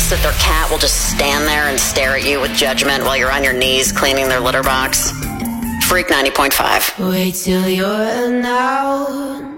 parents that their cat will just stand there and stare at you with judgment while you're on your knees cleaning their litter box? Freak 90.5. Wait till you're announced.